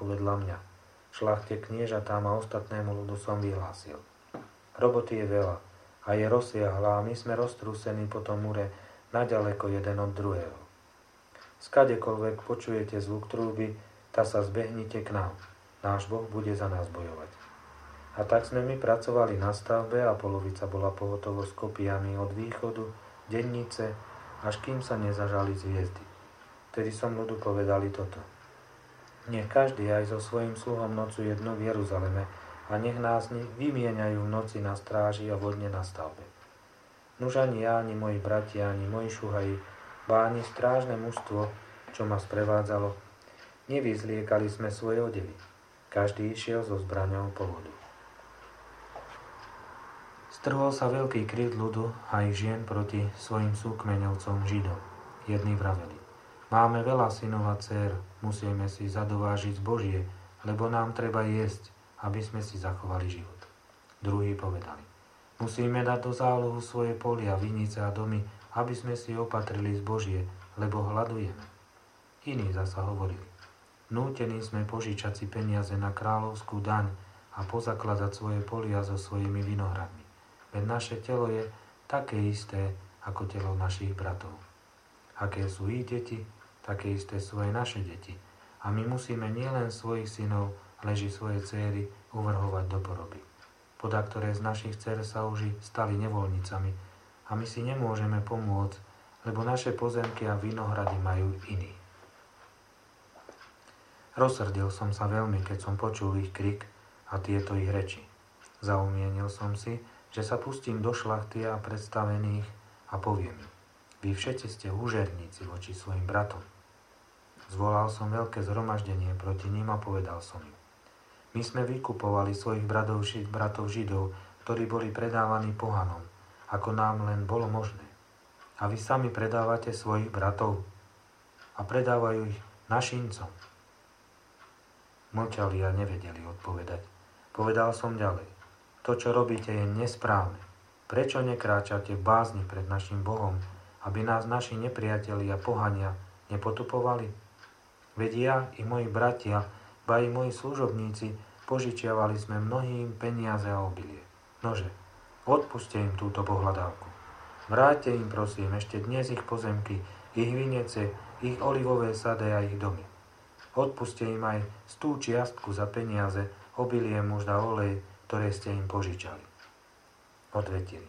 stavbu vedľa mňa. Šlachte, kniežatám a ostatnému ľudu som vyhlásil. Roboty je veľa a je rozsiahla a my sme roztrúsení po tom múre naďaleko jeden od druhého. Skadekoľvek počujete zvuk trúby, tá sa zbehnite k nám. Náš Boh bude za nás bojovať. A tak sme my pracovali na stavbe a polovica bola pohotovo s kopiami od východu, dennice, až kým sa nezažali zviezdy. Vtedy som ľudu povedali toto. Nech každý aj so svojím sluhom nocuje dnu v Jeruzaleme a nech nás vymieňajú v noci na stráži a vodne na stavbe. Nuž ani ja, ani moji bratia, ani moji šuhaji, ba ani strážne mužstvo, čo ma sprevádzalo, nevyzliekali sme svoje odevy. Každý išiel so zbraňou po vodu. Strhol sa veľký krik ľudu a ich žien proti svojim súkmeňovcom Židom. Jedni vraveli: Máme veľa synov a dcér, musíme si zadovážiť zbožie, lebo nám treba jesť, aby sme si zachovali život. Druhí povedali: Musíme dať do zálohu svoje polia, vinice a domy, aby sme si opatrili zbožie, lebo hladujeme. Iní zasa hovorili: Nútení sme požičať si peniaze na kráľovskú daň a pozakladať svoje polia so svojimi vinohradmi. Veď naše telo je také isté ako telo našich bratov. Aké sú ich deti, také isté sú aj naše deti. A my musíme nielen svojich synov, leži svoje céry uvrhovať do poroby. Podľa ktoré z našich dcer sa už stali nevoľnicami a my si nemôžeme pomôcť, lebo naše pozemky a vinohrady majú iní. Rozsrdil som sa veľmi, keď som počul ich krik a tieto ich reči. Zaumienil som si, že sa pustím do šlachty a predstavených a poviem: Vy všetci ste úžerníci voči svojim bratom. Zvolal som veľké zhromaždenie proti ním a povedal som im: My sme vykupovali svojich bratov Židov, ktorí boli predávaní pohanom, ako nám len bolo možné. A vy sami predávate svojich bratov a predávajú ich našincom. Mlčali a nevedeli odpovedať. Povedal som ďalej: To, čo robíte, je nesprávne. Prečo nekráčate v bázni pred našim Bohom, aby nás naši nepriatelia a pohania nepotupovali? Veď ja i moji bratia, ba i moji služobníci, požičiavali sme mnohým peniaze a obilie. Nože, odpuste im túto pohľadávku. Vráťte im, prosím, ešte dnes ich pozemky, ich vinece, ich olivové sady a ich domy. Odpuste im aj 100 čiastku za peniaze, obilie, možda olej, ktoré ste im požičali. Odvetili: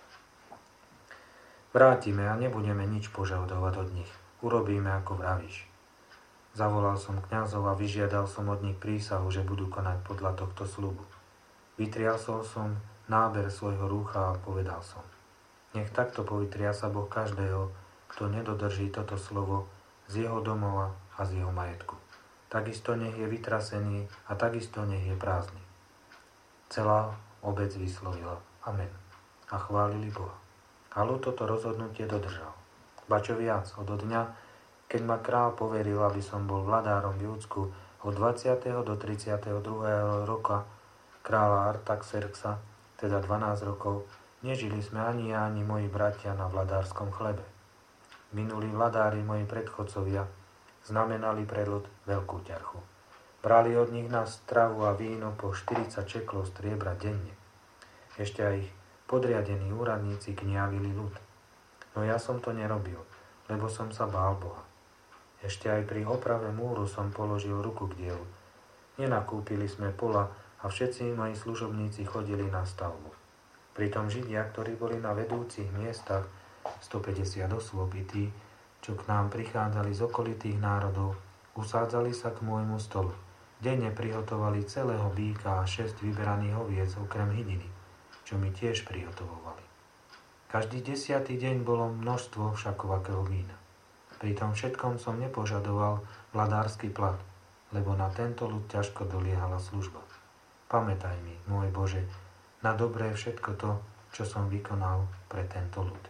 Vrátime a nebudeme nič požadovať od nich. Urobíme, ako vravíš. Zavolal som kňazov a vyžiadal som od nich prísahu, že budú konať podľa tohto sľubu. Vytriasol som náber svojho rúcha a povedal som: Nech takto povytriasa Boh každého, kto nedodrží toto slovo z jeho domova a z jeho majetku. Takisto nech je vytrasený a takisto nech je prázdny. Celá obec vyslovila Amen a chválili Boha. A ľud toto rozhodnutie dodržal. Ba čo viac, od dňa, keď ma kráľ poveril, aby som bol vladárom v Júdsku od 20. do 32. roka kráľa Artaxerxa, teda 12 rokov, nežili sme ani ja, ani moji bratia na vladárskom chlebe. Minulí vladári, moji predchodcovia, znamenali pre ľud veľkú ťarchu. Brali od nich na stravu a víno po 40 čeklov striebra denne. Ešte aj ich podriadení úradníci kňavili ľud. No ja som to nerobil, lebo som sa bál Boha. Ešte aj pri oprave múru som položil ruku k dielu. Nenakúpili sme pola a všetci moji služobníci chodili na stavbu. Pritom Židia, ktorí boli na vedúcich miestach, 150 osôb i tí, čo k nám prichádzali z okolitých národov, usádzali sa k môjmu stolu. Denne prihotovali celého býka a 6 vyberaných oviec okrem hydiny, čo mi tiež prihotovovali. Každý 10. deň bolo množstvo všakovakého vína. Pri tom všetkom som nepožadoval vladársky plat, lebo na tento ľud ťažko doliehala služba. Pamätaj mi, môj Bože, na dobré všetko to, čo som vykonal pre tento ľud.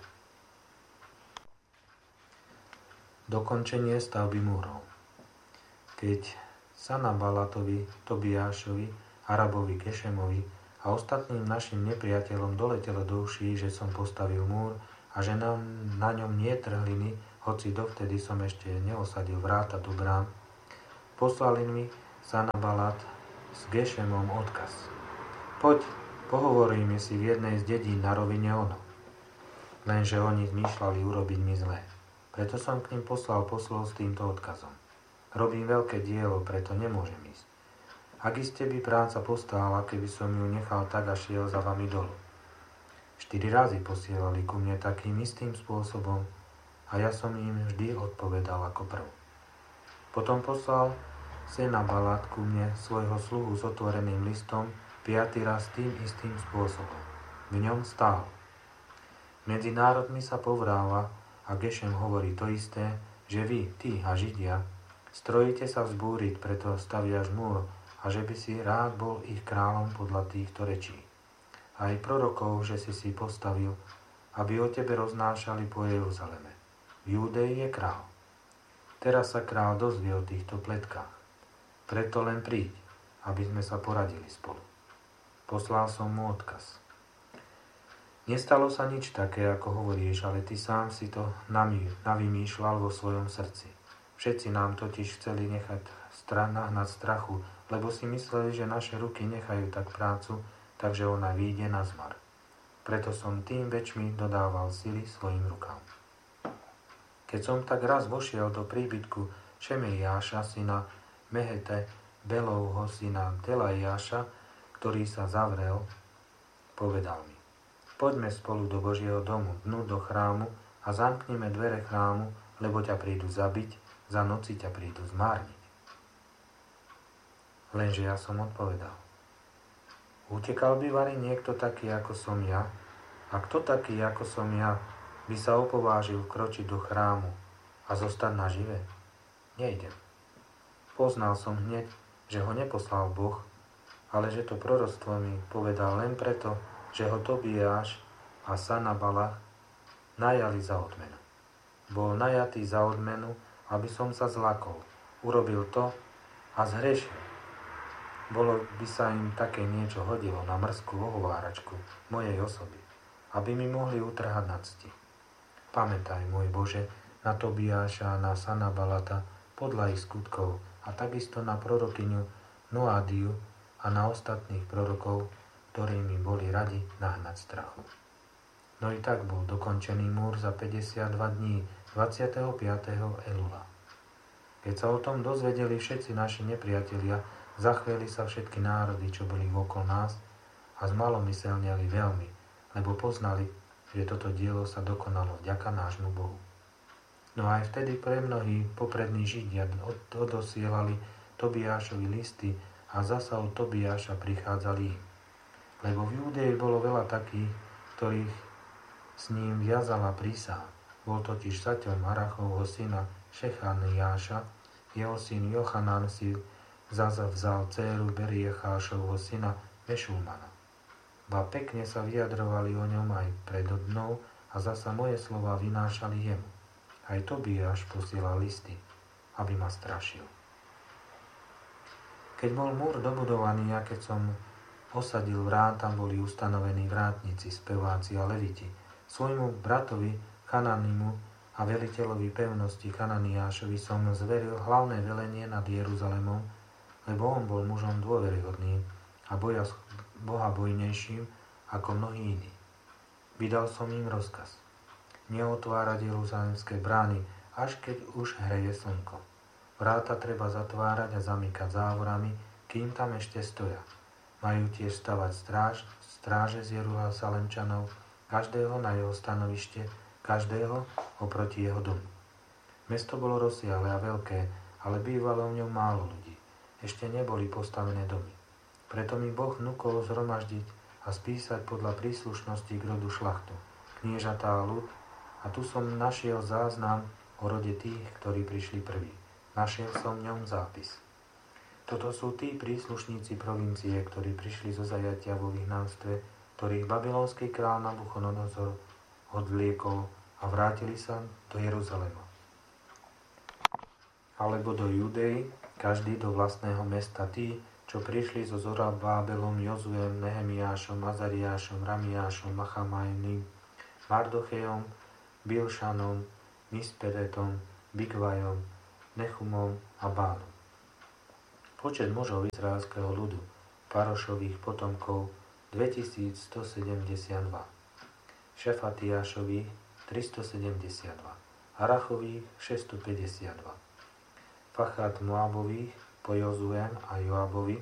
Dokončenie stavby múrov. Keď Sanabalatovi, Tobiášovi, Arabovi Gešemovi a ostatným našim nepriateľom doletelo do uší, že som postavil múr a že na ňom nie trhliny, hoci dovtedy som ešte neosadil vráta do brán, poslali mi Sanabalat s Gešemom odkaz. Poď, pohovoríme si v jednej z dedín na rovine ono. Lenže oni zmýšľali urobiť mi zlé. Preto som k nim poslal poslov s týmto odkazom. Robím veľké dielo, preto nemôžem ísť. Ak iste by práca postála, keby som ju nechal tak a šiel za vami dolu. 4 razy posielali ku mne takým istým spôsobom a ja som im vždy odpovedal ako prv. Potom poslal Senabalat ku mne svojho sluhu s otvoreným listom 5. raz tým istým spôsobom. V ňom stál. Medzi národmi sa povráva a Gešem hovorí to isté, že vy, ty a Židia, strojíte sa vzbúriť, preto staviaš múr a že by si rád bol ich kráľom podľa týchto rečí. Aj prorokov, že si postavil, aby o tebe roznášali po Jeruzaleme. V Júdei je král. Teraz sa král dozvie o týchto pletkách. Preto len príď, aby sme sa poradili spolu. Poslal som mu odkaz. Nestalo sa nič také, ako hovoríš, ale ty sám si to navymýšľal vo svojom srdci. Všetci nám totiž chceli nechať nahnať strachu, lebo si mysleli, že naše ruky nechajú tak prácu, takže ona vyjde na zmar. Preto som tým väčšmi dodával sily svojim rukám. Keď som tak raz vošiel do príbytku Šemeiáša, syna Mehete, Belovho syna Delajáša, ktorý sa zavrel, povedal mi: Poďme spolu do Božieho domu, dnu do chrámu a zamknime dvere chrámu, lebo ťa prídu zabiť, za noci ťa prídu zmárniť. Lenže ja som odpovedal: Utekal by vari niekto taký, ako som ja? A kto taký, ako som ja, by sa opovážil kročiť do chrámu a zostať nažive? Nejdem. Poznal som hneď, že ho neposlal Boh, ale že to proroctvo mi povedal len preto, že ho Tobiáš a Sanabalat najali za odmenu. Bol najatý za odmenu, aby som sa zlakol. Urobil to a zhrešil. Bolo by sa im také niečo hodilo na mrzkú ohováračku mojej osoby, aby mi mohli utrhať na cti. Pamätaj, môj Bože, na Tobiáša a na Sanabalata podľa ich skutkov a takisto na prorokyňu Noádiu a na ostatných prorokov, ktorými boli radi nahnať strachu. No i tak bol dokončený múr za 52 dní 25. Elula. Keď sa o tom dozvedeli všetci naši nepriatelia, zachveli sa všetky národy, čo boli okolo nás a zmalomyselneli veľmi, lebo poznali, že toto dielo sa dokonalo vďaka nášmu Bohu. No aj vtedy pre mnohí poprední Židia odosielali Tobiášovi listy a zasa od Tobiáša prichádzali im. Lebo v Júdei bolo veľa takých, ktorých s ním viazala prísaha. Bol totiž Saťom Arachovho syna Šechaniáša, jeho syn Jochanan si zasa vzal dcéru Beriechášovho syna Mešulmana. Ba pekne sa vyjadrovali o ňom aj predo mnou a zasa moje slova vynášali jemu. Aj Tobiáš posielal listy, aby ma strašil. Keď bol múr dobudovaný a keď som osadil vrát, tam boli ustanovení vrátnici, speváci a leviti. Svojmu bratovi Chananimu a veliteľovi pevnosti Chananiášovi som zveril hlavné velenie nad Jeruzalemom, lebo on bol mužom dôveryhodným a bohabojnejším ako mnohí iní. Vydal som im rozkaz neotvárať jeruzalemské brány, až keď už hreje slnko. Vráta treba zatvárať a zamykať závorami, kým tam ešte stoja. Majú tiež stavať stráže z Jeruzalemčanov, každého na jeho stanovište, každého oproti jeho domu. Mesto bolo rozsiahle a veľké, ale bývalo v ňom málo ľudí. Ešte neboli postavené domy. Preto mi Boh vnúkol zhromaždiť a spísať podľa príslušnosti k rodu šlachtu, kniežatá a ľud, a tu som našiel záznam o rode tých, ktorí prišli prví. Našiel som v ňom zápis. Toto sú tí príslušníci provincie, ktorí prišli zo zajatia vo vyhnanstve, ktorých babylonský král Nabuchodonozor odvliekol a vrátili sa do Jeruzalema. Alebo do Judei, každý do vlastného mesta, tí, čo prišli so Zorobábelom, Jozuem, Nehemiášom, Azariášom, Ramiášom, Machamajným, Mardochejom, Bilšanom, Misperetom, Bigvajom, Nechumom a Bánom. Počet mužov izraelského ľudu, Parošových potomkov 2172, Šefatiášových 372, Arachových 652, Fachat Moabových po Jozuen a Joabovi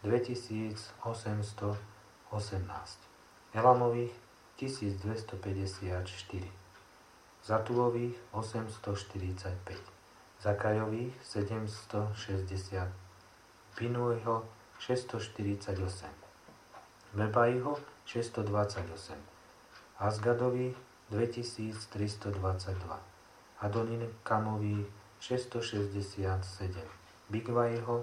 2818, Elamových 1254, Zatuových 845, Zakajových 760, Binujho 648, Bebajho 628, Azgadových 2322, Adonikamových 667, Bigvajho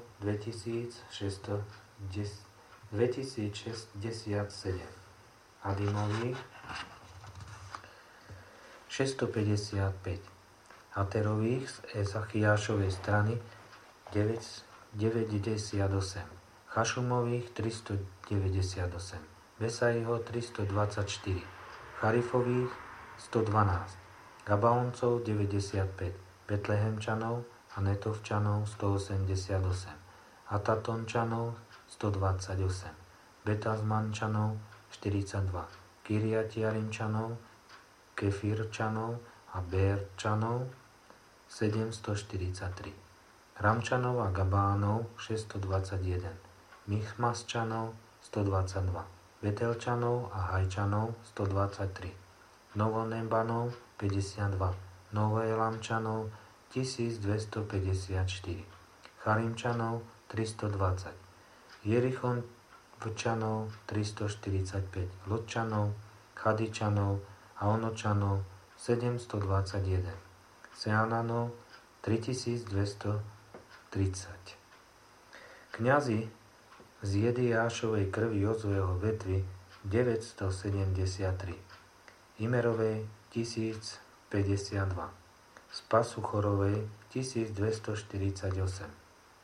2067, Adimových 655, Aterových z Ezachiášovej strany 98, Chašumových 398, Besaiho 324, Charifových 112, Gabaoncov 95, Betlehemčanov a Netovčanov 188, Atatončanov 128, Betazmančanov 42, Kiriatiarimčanov, Kefirčanov a Bérčanov 743, Ramčanov a Gabánov 621, Michmasčanov 122, Betelčanov a Hajčanov 123, Novonembanov 52, Novoelamčanov 1254, Charimčanov 320, Jerichončanov 345, Lodčanov, Chadičanov a Onočanov 721, Seananov 3230. Kňazi z Jediášovej krvi Jozueho vetvy 973, Imerovej 1052, z Pasuchorovej 1247,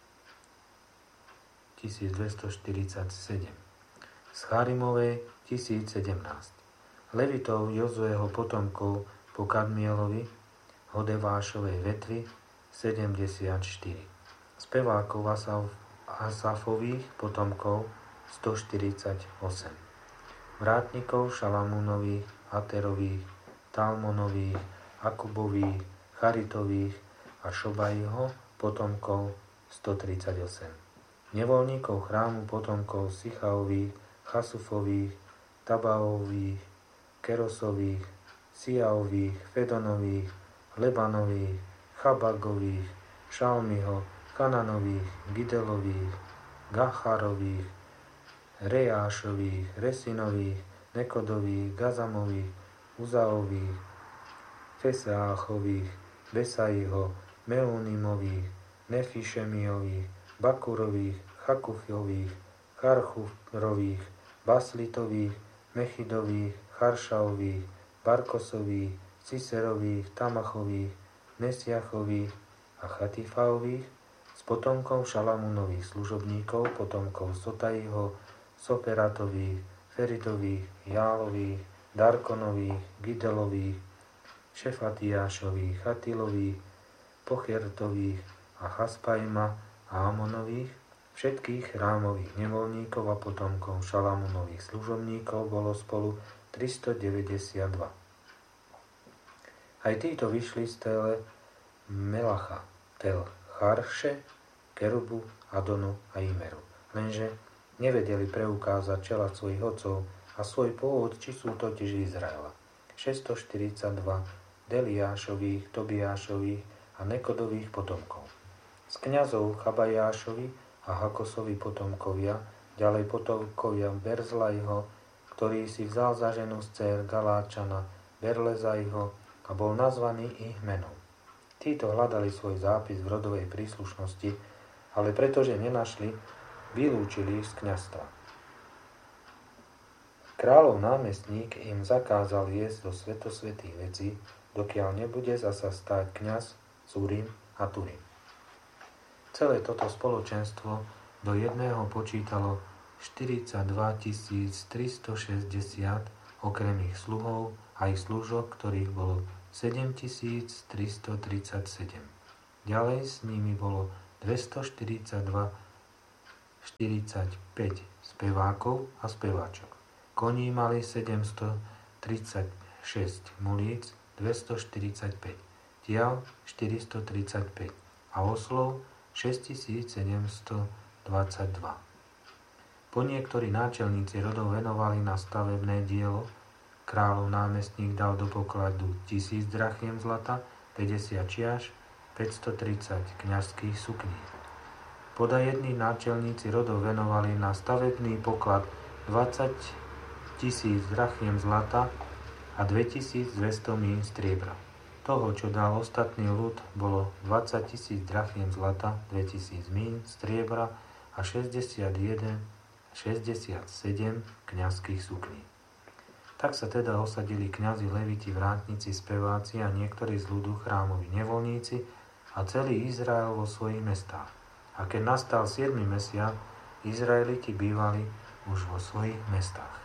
z Charimovej 1017, Levitov Jozueho potomkov po Kadmielovi Hodevášovej vetvy 74, spevákov Asafových potomkov 148, vrátnikov Šalamúnových, Aterových, Talmonových, Akubových, Charitových a Šobajho potomkov 138, nevoľníkov chrámu potomkov Sichaových, Chasufových, Tabaových, Kerosových, Siaových, Fedonových, Lebanových, Chabagových, Šalmiho, Kananových, Gidelových, Gacharových, Rejášových, Resinových, Nekodových, Gazamových, Uzaových, Feseáchových, Besaiho, Meunimových, Nefišemiových, Bakurových, Chakufových, Charchurových, Baslitových, Mechidových, Charšaových, Barkosových, Ciserových, Tamachových, Nesiachových a Chatifaových, z potomkov Šalamúnových služobníkov, potomkov Sotaiho, Soperatových, Feridových, Jálových, Darkonových, Gidelových, Šefatiášových, Chatilových, Pochertových a Chaspajma a Amonových, všetkých chrámových nevoľníkov a potomkov Šalamúnových služobníkov bolo spolu 392. Aj títo vyšli z Tele Melacha, Tel Charše, Kerubu, Adonu a Imeru. Lenže nevedeli preukázať čela svojich otcov a svoj pôvod, či sú totiž Izraela. 642 Deliášových, Tobiášových a Nekodových potomkov. Z kňazov Chabajášovi a Hakosovi potomkovia, ďalej potomkovia Berzlajho, ktorý si vzal za ženu z dcér Galáčana Berlezajho a bol nazvaný ich menom. Títo hľadali svoj zápis v rodovej príslušnosti, ale pretože nenašli, vylúčili ich z kňazstva. Kráľov námestník im zakázal jesť do svätosvätých vecí, dokiaľ nebude zasa stáť kňaz z Urim a Turim. Celé toto spoločenstvo do jedného počítalo 42 360, okrem ich sluhov a ich služok, ktorých bolo 7337. Ďalej s nimi bolo 242 spevákov a speváčok. Koní mali 736 mulíc, 245, tiaľ 435 a oslov 6722. Po niektorí náčelníci rodov venovali na stavebné dielo. Kráľov námestník dal do pokladu 1000 drachiem zlata, 50 čiaš, 530 kňazských sukní. Podajední náčelníci rodov venovali na stavebný poklad 20 000 drachiem zlata a 2200 mín striebra. Toho, čo dal ostatný ľud, bolo 20 000 drachiem zlata, 2000 mín striebra a 67 kňazských sukní. Tak sa teda osadili kňazi, leviti, vrátnici, speváci a niektorí z ľudu, chrámoví nevoľníci a celý Izrael vo svojich mestách. A keď nastal 7. mesiac, Izraeliti bývali už vo svojich mestách.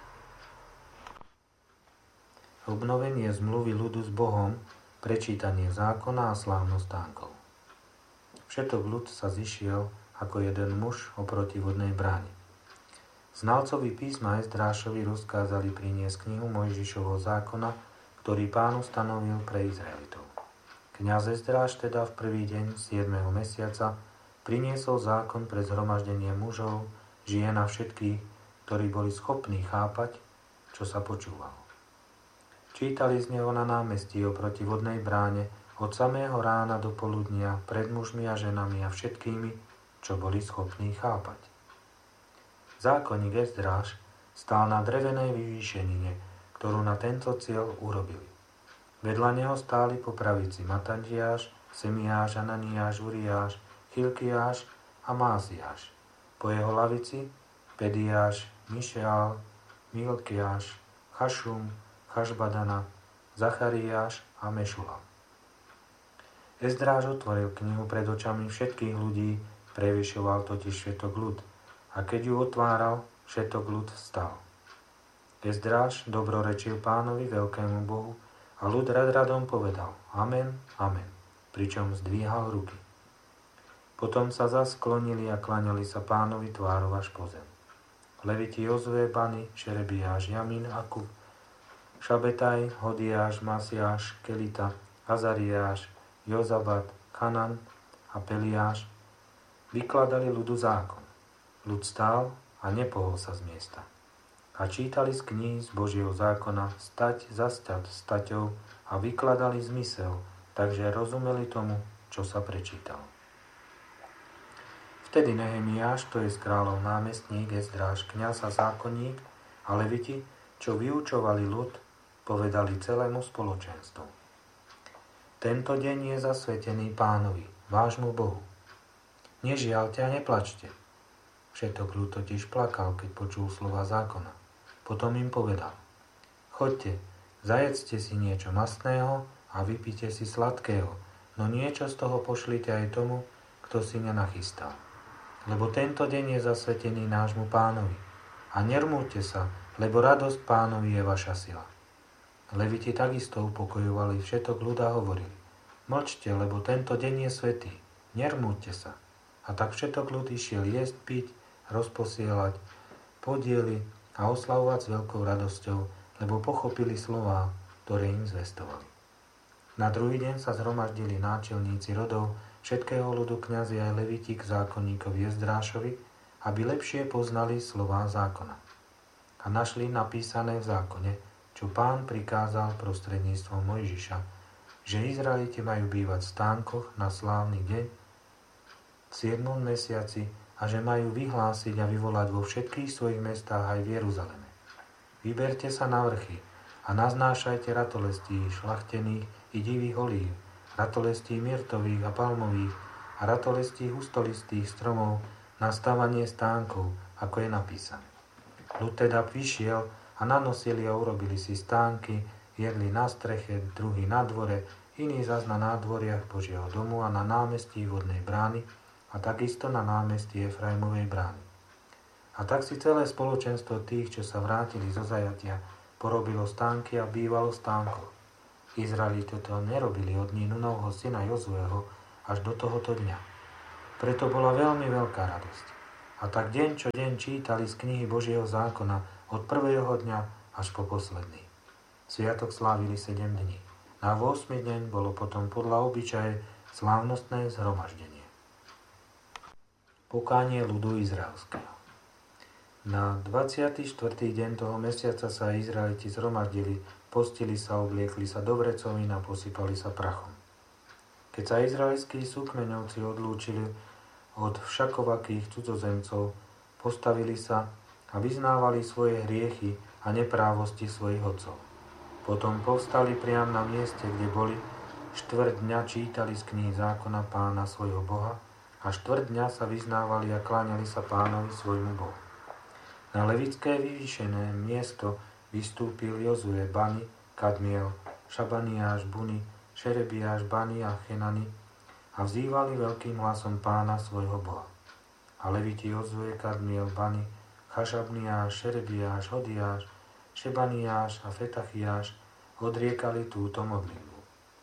Obnovenie zmluvy ľudu s Bohom, prečítanie zákona a slávnostánkov. Všetok ľud sa zišiel ako jeden muž oproti vodnej bráne. Znalcovi písma Ezdrášovi rozkázali priniesť knihu Mojžišovho zákona, ktorý Pán ustanovil pre Izraelitov. Kňaz Ezdráš teda v prvý deň 7. mesiaca priniesol zákon pre zhromaždenie mužov, žien a všetkých, ktorí boli schopní chápať, čo sa počúvalo. Čítali z neho na námestí oproti vodnej bráne od samého rána do poludnia pred mužmi a ženami a všetkými, čo boli schopní chápať. Zákonník Ezdráš stál na drevenej vyvýšenine, ktorú na tento cieľ urobili. Vedľa neho stáli po pravici Matandiáš, Semiáš, Ananiáš, Uriáš, Chilkiáš a Máziáš. Po jeho lavici Pediáš, Mišeál, Milkiáš, Chašum, Chašbadana, Zachariáš a Mešulam. Ezdráž otvoril knihu pred očami všetkých ľudí, prevyšoval totiž všetok ľud. A keď ju otváral, všetok ľud vstal. Ezdráž dobrorečil Pánovi, veľkému Bohu, a ľud radom povedal Amen, Amen, pričom zdvíhal ruky. Potom sa zasklonili a klaňali sa Pánovi tvárov až po zem. Leviti Jozue, Bani, Šerebiáš, Jamin, Akub, Šabetaj, Hodiáš, Masiáš, Kelita, Azariáš, Jozabat, Chanan a Peliáš vykladali ľudu zákon. Ľud stál a nepohol sa z miesta. A čítali z kníh z Božieho zákona stať za staťou a vykladali zmysel, takže rozumeli tomu, čo sa prečítalo. Vtedy Nehemiáš, to je kráľov námestník, Ezdráš, kňaz a zákonník a leviti, čo vyučovali ľud, povedali celému spoločenstvu. Tento deň je zasvetený Pánovi, vášmu Bohu. Nežiaľte a neplačte. Všetok ľud totiž plakal, keď počul slova zákona. Potom im povedal, choďte, zajedzte si niečo mastného a vypite si sladkého, no niečo z toho pošlite aj tomu, kto si nenachystal. Lebo tento deň je zasvetený nášmu Pánovi. A nermúďte sa, lebo radosť Pánovi je vaša sila. Leviti takisto upokojovali všetok ľud a hovorili, mlčte, lebo tento deň je svätý, nermúďte sa. A tak všetok ľud išiel jesť, piť, rozposielať podiely a oslavovať s veľkou radosťou, lebo pochopili slová, ktoré im zvestovali. Na druhý deň sa zhromaždili náčelníci rodov, všetkého ľudu, kňazi aj leviti k zákonníkovi Ezdrášovi, aby lepšie poznali slová zákona. A našli napísané v zákone, čo Pán prikázal prostredníctvom Mojžiša, že Izraeliti majú bývať v stánkoch na slávny deň v 7. mesiaci a že majú vyhlásiť a vyvolať vo všetkých svojich mestách aj v Jeruzaleme. Vyberte sa na vrchy a naznášajte ratolestí šľachtených i divých olív, ratolestí myrtových a palmových a ratolestí hustolistých stromov na stavanie stánkov, ako je napísané. Ľud teda vyšiel a nanosili a urobili si stánky, jedli na streche, druhý na dvore, iní zas na nádvoriach Božieho domu a na námestí vodnej brány a takisto na námestí Efraimovej brány. A tak si celé spoločenstvo tých, čo sa vrátili zo zajatia, porobilo stánky a bývalo v stánkoch. Izraeliti to nerobili od dní Nunovho syna Jozueho až do tohoto dňa. Preto bola veľmi veľká radosť. A tak deň čo deň čítali z knihy Božieho zákona od prvého dňa až po posledný. Sviatok slávili 7 dní. Na 8. deň bolo potom podľa obyčaje slávnostné zhromaždenie. Pokánie ľudu izraelského. Na 24. deň toho mesiaca sa Izraeliti zhromaždili, postili sa, obliekli sa do vrecovín a posypali sa prachom. Keď sa izraelskí súkmeňovci odlúčili od všakovakých cudzozemcov, postavili sa a vyznávali svoje hriechy a neprávosti svojich otcov. Potom povstali priam na mieste, kde boli, štvrť dňa čítali z knihy zákona Pána svojho Boha a štvrť dňa sa vyznávali a kláňali sa Pánovi svojmu Bohu. Na levické vyvýšené miesto vystúpil Jozue, Bani, Kadmiel, Šabaniáš, Buni, Šerebiáš, Bani a Chenani a vzývali veľkým hlasom Pána svojho Boha. A leviti Jozue, Kadmiel, Bani, Chašabniáš, Šerebiáš, Hodiáš, Šebaniáš a Fetachiáš odriekali túto modlitbu.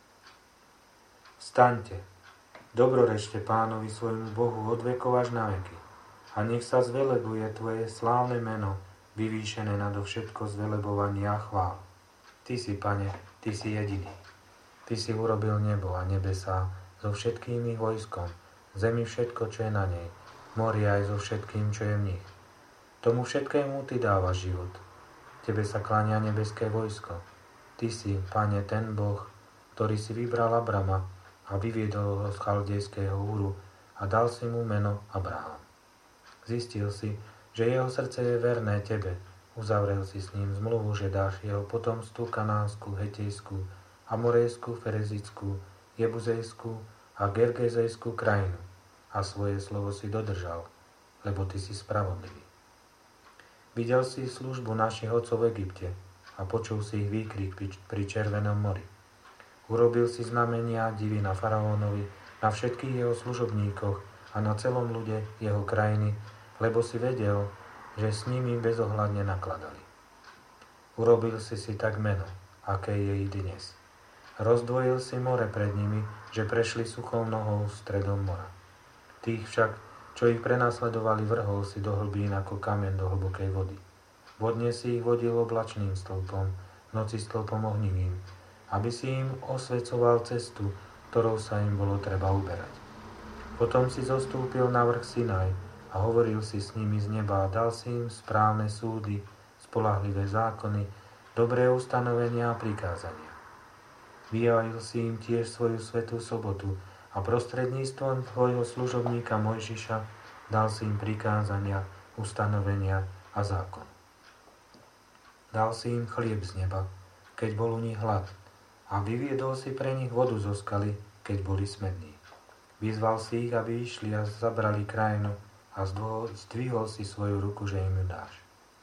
Vstaňte, dobrorečte Pánovi svojmu Bohu od vekov až na veky a nech sa zvelebuje tvoje slávne meno, vyvýšené nadovšetko zvelebovania a chvál. Ty si, Pane, ty si jediný. Ty si urobil nebo a nebesá so všetkým ich vojskom, zemi všetko, čo je na nej, mori aj so všetkým, čo je v nich. Tomu všetkému ty dávaš život. Tebe sa kláňa nebeské vojsko. Ty si, Pane, ten Boh, ktorý si vybral Abrama a vyviedol ho z chaldejského Úru a dal si mu meno Abraham. Zistil si, že jeho srdce je verné tebe. Uzavrel si s ním zmluvu, že dáš jeho potomstvu kanánsku, hetejskú, amorejskú, ferezickú, jebuzejskú a gergezejskú krajinu a svoje slovo si dodržal, lebo ty si spravodlivý. Videl si službu našich otcov v Egypte a počul si ich výkrik pri Červenom mori. Urobil si znamenia a divy na faraónovi, na všetkých jeho služobníkoch a na celom ľude jeho krajiny, lebo si vedel, že s nimi bezohľadne nakladali. Urobil si tak meno, aké je i dnes. Rozdvojil si more pred nimi, že prešli suchou nohou stredom mora. Tých však, čo ich prenasledovali, vrhol si do hlbín ako kameň do hlbokej vody. Vodne si ich vodil oblačným stĺpom, v noci stĺpom ohnivým, aby si im osvecoval cestu, ktorou sa im bolo treba uberať. Potom si zostúpil na vrch Sinaj a hovoril si s nimi z neba a dal si im správne súdy, spoľahlivé zákony, dobré ustanovenia a prikázania. Vyjavil si im tiež svoju svätú sobotu a prostredníctvom tvojho služobníka Mojžiša dal si im prikázania, ustanovenia a zákon. Dal si im chlieb z neba, keď bol u nich hlad, a vyviedol si pre nich vodu zo skaly, keď boli smední. Vyzval si ich, aby išli a zabrali krajinu a zdvihol si svoju ruku, že im ju dáš.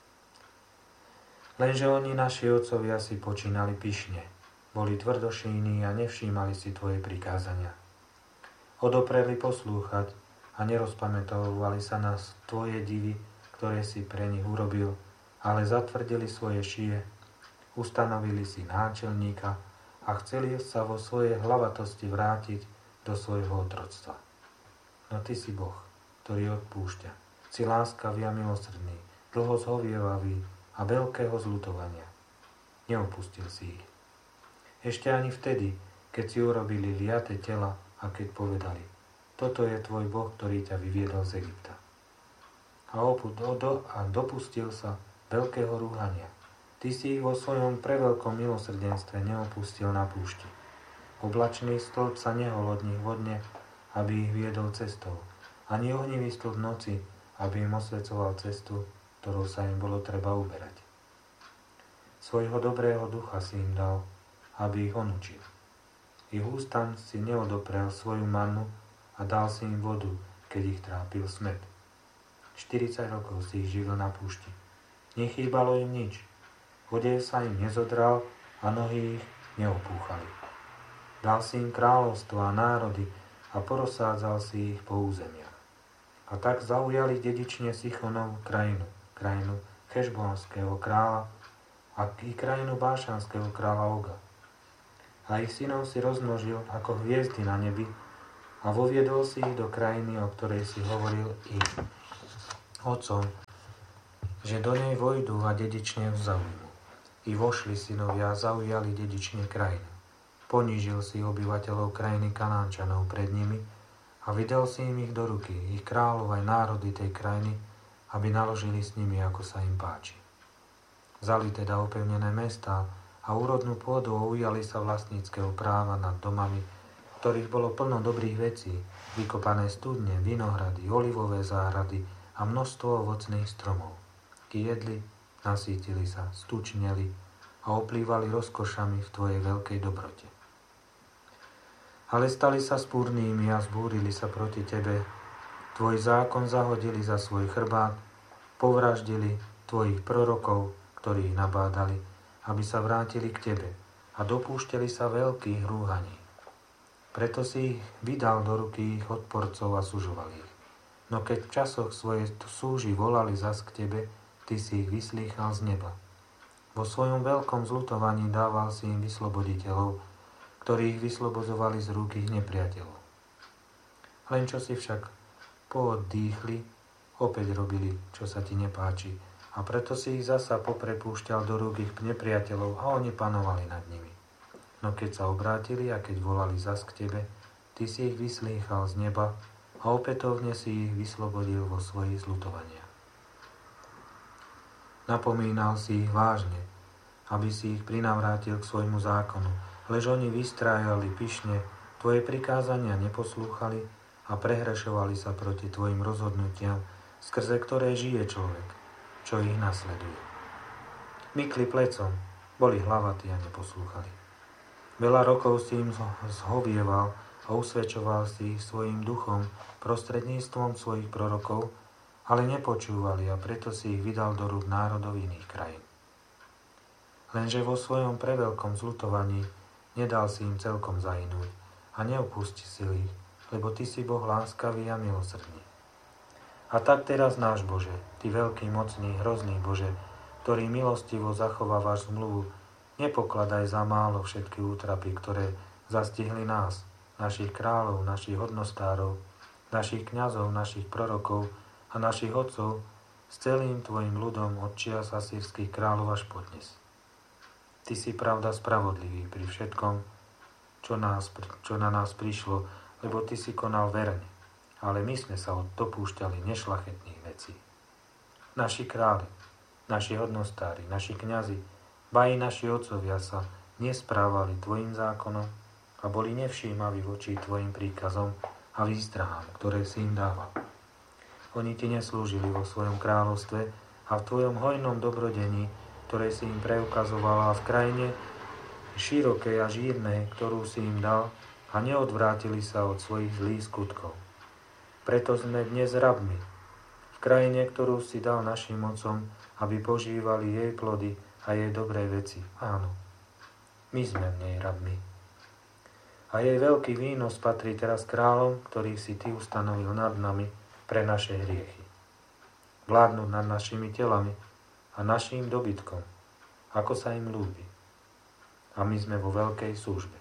Lenže oni, naši otcovia, si počínali pyšne, boli tvrdošíni a nevšímali si tvoje prikázania. Odopreli poslúchať a nerozpamätovali sa na tvoje divy, ktoré si pre nich urobil, ale zatvrdili svoje šije, ustanovili si náčelníka a chceli sa vo svojej hlavatosti vrátiť do svojho otroctva. No ty si Boh, ktorý odpúšťa, si láskavý a milosrdný, dlho zhovievavý a veľkého zľutovania. Neopustil si ich. Ešte ani vtedy, keď si urobili liaté tela a keď povedali, toto je tvoj Boh, ktorý ťa vyviedol z Egypta. A dopustil sa veľkého rúhania. Ty si ich vo svojom preveľkom milosrdenstve neopustil na púšti. Oblačný stĺp sa nehol od nich vodne, aby ich viedol cestou. Ani ohnivý stĺp noci, aby im osvecoval cestu, ktorou sa im bolo treba uberať. Svojho dobrého ducha si im dal, aby ich on učil. Ich ústam si neodoprel svoju mannu a dal si im vodu, keď ich trápil smäd. 40 rokov si ich živil na púšti. Nechýbalo im nič. Odev sa im nezodral a nohy ich neopúchali. Dal si im kráľovstvo a národy a porozsádzal si ich po územiach. A tak zaujali dedične Sichonovú krajinu Chešbonského kráľa a i krajinu Bášanského kráľa Oga. A ich synov si rozmnožil ako hviezdy na nebi a voviedol si ich do krajiny, o ktorej si hovoril im. otcom, že do nej vojdú a dedične zaujmú. I vošli synovia a zaujali dedične krajinu. Ponížil si obyvateľov krajiny Kanánčanov pred nimi a vydal si im ich do ruky, ich kráľov aj národy tej krajiny, aby naložili s nimi, ako sa im páči. Vzali teda opevnené mestá a úrodnú pôdu a ujali sa vlastníckeho práva nad domami, ktorých bolo plno dobrých vecí, vykopané studne, vinohrady, olivové záhrady a množstvo ovocných stromov. Jedli, nasýtili sa, stučneli a oplývali rozkošami v tvojej veľkej dobrote. Ale stali sa spúrnými a zbúrili sa proti tebe. Tvoj zákon zahodili za svoj chrbát, povraždili tvojich prorokov, ktorí ich nabádali, aby sa vrátili k tebe a dopúšťali sa veľkých rúhaní. Preto si ich vydal do ruky ich odporcov a sužovali ich. No keď v časoch svojej súži volali zas k tebe, ty si ich vyslýchal z neba. Vo svojom veľkom zľutovaní dával si im vysloboditeľov, ktorí ich vyslobozovali z rúk ich nepriateľov. Len čo si však pooddýchli, opäť robili, čo sa ti nepáči, a preto si ich zasa poprepúšťal do rúk ich nepriateľov a oni panovali nad nimi. No keď sa obrátili a keď volali zas k tebe, ty si ich vyslýchal z neba a opätovne si ich vyslobodil vo svojich zľutovaniach. Napomínal si ich vážne, aby si ich prinavrátil k svojmu zákonu, lež oni vystrájali pyšne, tvoje prikázania neposlúchali a prehrešovali sa proti tvojim rozhodnutiam, skrze ktoré žije človek, čo ich nasleduje. Mykli plecom, boli hlavatí a neposlúchali. Veľa rokov si im zhovieval a usvedčoval si ich svojim duchom prostredníctvom svojich prorokov, ale nepočúvali a preto si ich vydal do rúk národov iných krajín. Lenže vo svojom preveľkom zľutovaní nedal si im celkom zahynúť a neopustil ich, lebo ty si Boh láskavý a milosrdný. A tak teraz náš Bože, ty veľký, mocný, hrozný Bože, ktorý milostivo zachovávaš zmluvu, nepokladaj za málo všetky útrapy, ktoré zastihli nás, našich kráľov, našich hodnostárov, našich kňazov, našich prorokov a našich otcov s celým tvojim ľudom od čias asýrskych kráľov až podnes. Ty si pravda spravodlivý pri všetkom, čo na nás prišlo, lebo ty si konal verne, ale my sme sa dopúšťali nešľachetných vecí. Naši králi, naši hodnostári, naši kňazi, ba i naši otcovia sa nesprávali tvojim zákonom a boli nevšímaví voči tvojim príkazom a výstrahám, ktoré si im dával. Oni ti neslúžili vo svojom kráľovstve a v tvojom hojnom dobrodení, ktoré si im preukazovala v krajine širokej a žírnej, ktorú si im dal, a neodvrátili sa od svojich zlých skutkov. Preto sme dnes rabmi, v krajine, ktorú si dal našim otcom, aby požívali jej plody a jej dobré veci. Áno, my sme v nej rabmi. A jej veľký výnos patrí teraz kráľom, ktorých si ty ustanovil nad nami pre naše hriechy. Vládnuť nad našimi telami a naším dobytkom, ako sa im ľúbi. A my sme vo veľkej súžbe.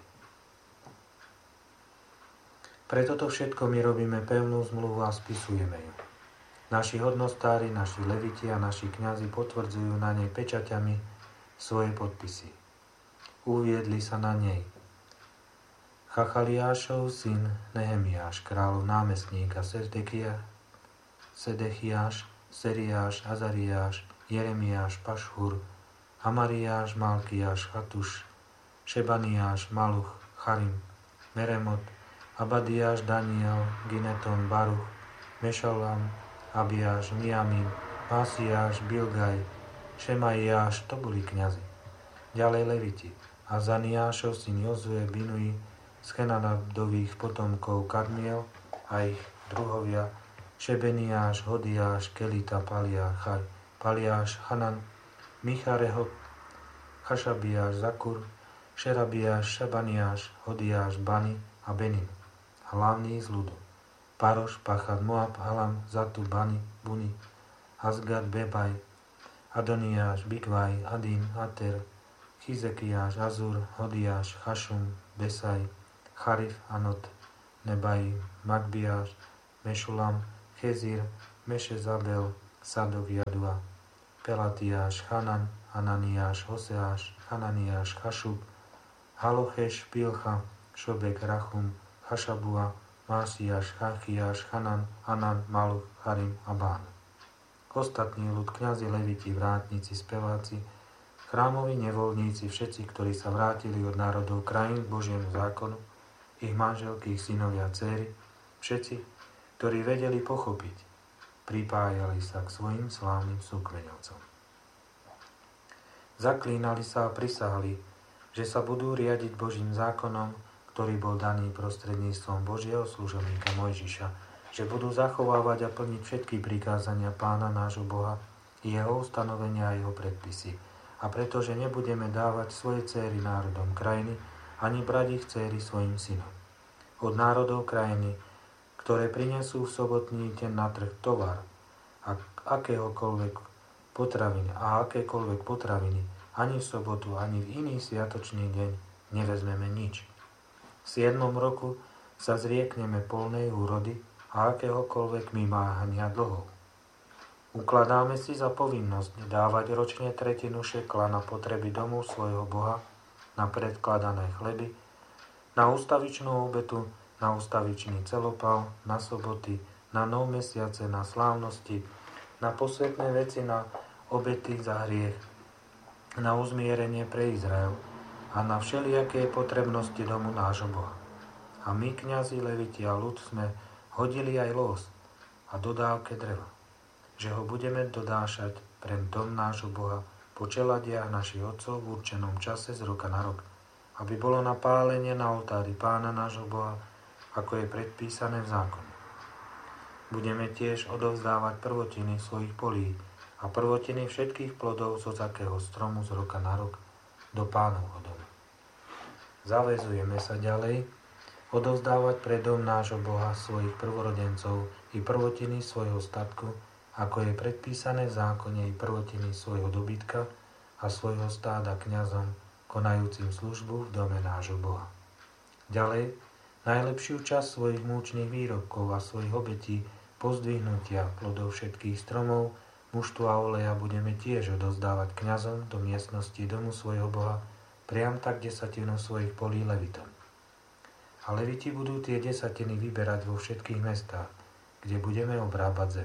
Pre toto všetko my robíme pevnú zmluvu a spisujeme ju. Naši hodnostári, naši leviti a naši kňazi potvrdzujú na nej pečaťami svoje podpisy. Uviedli sa na nej Chachaliášov syn Nehemiáš, kráľov námestník, a Sedechiáš, Seriáš, Azariáš, Jeremiáš, Pašhur, Amariáš, Malkiáš, Chatuš, Šebaniáš, Maluch, Charim, Meremot, Abadiáš, Daniel, Gineton, Baruch, Mešalam, Abiáš, Miamim, Masiáš, Bilgaj, Šemaiáš, to boli kňazi. Ďalej leviti, Azaniášov syn Jozue, Binui, z Chenanadových potomkov Kadmiel a ich druhovia, Šebeniáš, Hodiáš, Kelita, Paliáš, Hanan, Michareho, Chašabiáš, Zakur, Šerabiáš, Šabaniáš, Hodiáš, Bani a Benin, hlavní z ľudu. Paroš, Pachat, Moab, Halam, Zatu, Bani, Buni, Asgad, Bebaj, Adoniáš, Bigvaj, Adin, Ater, Chizekiáš, Azur, Hodiáš, Chašum, Besaj, Charif, Anot, Nebai, Magbiáš, Mešulam, Chezir, Mešezabel, Sadok, Jadua, Pelatiáš, Chanan, Ananiáš, Hoseáš, Hananiáš, Chašub, Halocheš, Pilcha, Šobek, Rachum, Chašabua, Másiáš, Chachiáš, Chanan, Anan, Maluch, Charim a Bán. Ostatný ľud, kňazi, leviti, vrátnici, speváci, chrámoví nevoľníci, všetci, ktorí sa vrátili od národov krajín k Božiemu zákonu, ich manželky, ich synovia, dcéry, všetci, ktorí vedeli pochopiť, pripájali sa k svojim slávnym súkmeňovcom. Zaklínali sa a prisahali, že sa budú riadiť Božím zákonom, ktorý bol daný prostredníctvom Božieho služobníka Mojžiša, že budú zachovávať a plniť všetky prikázania Pána nášho Boha i jeho ustanovenia a jeho predpisy. A pretože nebudeme dávať svoje céry národom krajiny, ani brať ich céry svojim synom. Od národov krajiny, ktoré prinesú v sobotný deň na trh tovar a akékoľvek potraviny, ani v sobotu, ani v iný sviatočný deň nevezmeme nič. V 7. roku sa zriekneme polnej úrody a akéhokoľvek vymáhania dlhov. Ukladáme si za povinnosť dávať ročne tretinu šekla na potreby domu svojho Boha, na predkladané chleby, na ústavičnú obetu, na ústavičný celopal, na soboty, na nov mesiace, na slávnosti, na posvätné veci, na obety za hriech, na uzmierenie pre Izrael a na všelijaké potrebnosti domu nášho Boha. A my, kňazi, leviti a ľud, sme hodili aj los a dodávke dreva, že ho budeme dodášať pre dom nášho Boha po čeladiach našich otcov v určenom čase z roka na rok, aby bolo na pálenie na oltári Pána nášho Boha, ako je predpísané v zákone. Budeme tiež odovzdávať prvotiny svojich polí a prvotiny všetkých plodov zo zakého stromu z roka na rok do Pánovho domu. Zaväzujeme sa ďalej odovzdávať pre dom nášho Boha svojich prvorodencov i prvotiny svojho statku, ako je predpísané v zákone, i prvotiny svojho dobytka a svojho stáda kňazom, konajúcim službu v dome nášho Boha. Ďalej, najlepšiu časť svojich múčnych výrobkov a svojich obetí, pozdvihnutia plodov všetkých stromov, muštu a oleja budeme tiež odovzdávať kňazom do miestnosti domu svojho Boha, priam tak desatinu svojich polí levitom. A leviti budú tie desatiny vyberať vo všetkých mestách, kde budeme obrábať zem.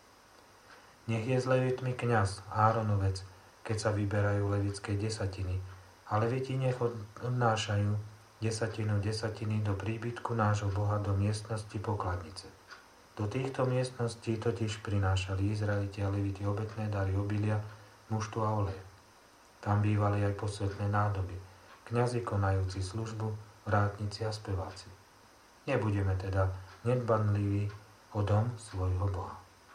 Nech je s levitmi kňaz, Áronovec, keď sa vyberajú levitské desatiny, a leviti nech odnášajú desatiny do príbytku nášho Boha do miestnosti pokladnice. Do týchto miestností totiž prinášali Izraeliti a leviti obetné dary obilia, muštu a oleje. Tam bývali aj posvätné nádoby, kňazi konajúci službu, vrátnici a speváci. Nebudeme teda nedbanliví o dom svojho Boha.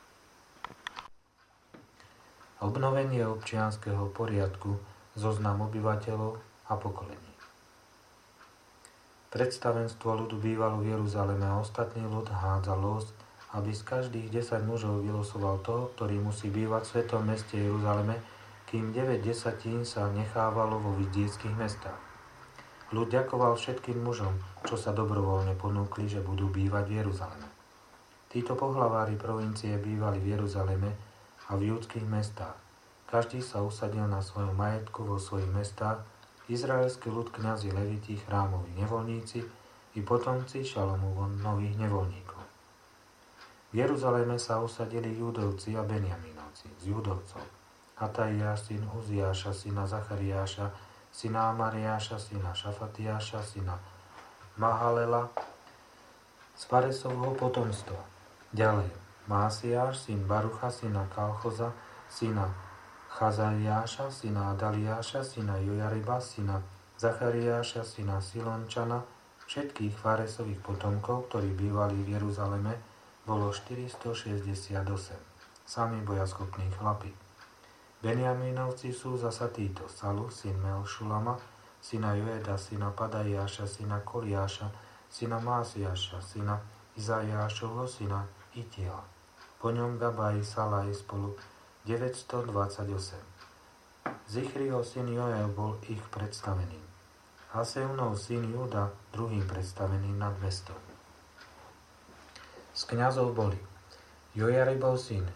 Obnovenie občianskeho poriadku, zoznam obyvateľov a pokolení. Predstavenstvo ľudu bývalo v Jeruzaleme a ostatný ľud hádzal los, aby z každých 10 mužov vylosoval toho, ktorý musí bývať v svetom meste Jeruzaleme, kým 9 desatín sa nechávalo vo vidieckých mestách. Ľud ďakoval všetkým mužom, čo sa dobrovoľne ponúkli, že budú bývať v Jeruzaleme. Títo pohlavári provincie bývali v Jeruzaleme a v judských mestách. Každý sa usadil na svojom majetku vo svojich mestách, izraelský ľud, kňazi, leviti, chrámoví nevoľníci i potomci Šalomónových nevoľníkov. V Jeruzaleme sa usadili Júdovci a Benjamínovci z Júdovcov. Atajáš, syn Uziáša, syna Zachariáša, syna Amariáša, syna Šafatiáša, syna Mahalela, z Faresovho potomstva. Ďalej, Másiáš, syn Barucha, syna Kalchoza, syna Chazariáša, syna Adaliáša, syna Jojariba, syna Zachariáša, syna Silončana, všetkých Faresových potomkov, ktorí bývali v Jeruzaleme, bolo 468. Sami bojaschopní chlapi. Benjamínovci sú zasa títo: Salu, syn Melšulama, syna Joeda, syna Padajáša, syna Koliáša, syna Másiáša, syna Izajášovho, syna Itiela. Po ňom Gabai, Salaj spolu 928. Zichriho syn Joel bol ich predstaveným. Haseunov syn Júda druhým predstaveným nad mestom. Z kňazov boli Jojaribov syn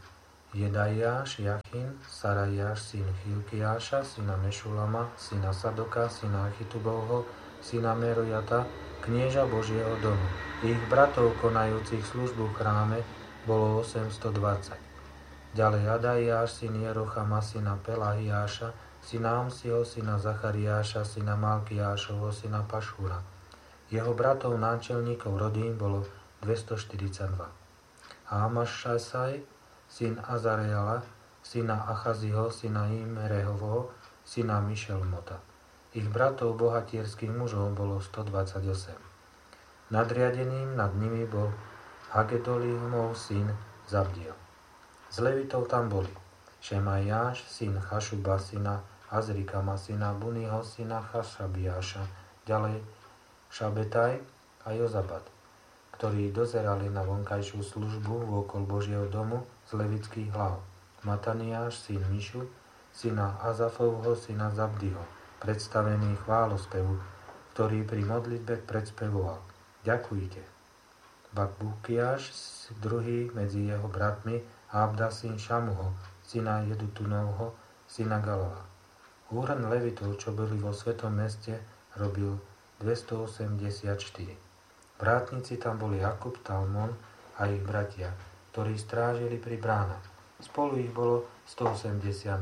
Jedaiáš, Jachin, Sarajáš, syn Chilkiáša, syna Mešulama, syna Sadoka, syna Achitubovho, syna Merojata, knieža Božieho domu. Ich bratov konajúcich službu v chráme bolo 820. Ďalej Adaiáš, syn Jerochama, syna Pelahiáša, syna Amsiho, syna Zachariáša, syna Malkiášovho, syna Pašúra. Jeho bratov náčelníkov rodín bolo 242. A Amašasaj, syn Azareala, syna Achaziho, syna Imrehovho, syna Mišelmota. Ich bratov bohatierských mužov bolo 128. Nadriadeným nad nimi bol Hagedolímov syn Zabdiel. Z Levitov tam boli Šemajáš, syn Chašuba, syna Azrikama, syna Buniho, syna Chašabiáša, ďalej Šabetaj a Jozabad, ktorí dozerali na vonkajšiu službu vôkol Božieho domu z levických hlav. Mataniáš, syn Mišu, syna Azafovho, syna Zabdiho, predstavený chválospevu, ktorý pri modlitbe predspevoval: Ďakujte. Bakbukiáš, druhý medzi jeho bratmi, Abda, syn Šamuho, syna Jedutunovho, syna Galova. Úhrn levitov, čo boli vo svetom meste, robil 284. Vrátnici tam boli Jakub, Talmon a ich bratia, ktorí strážili pri bránach. Spolu ich bolo 182.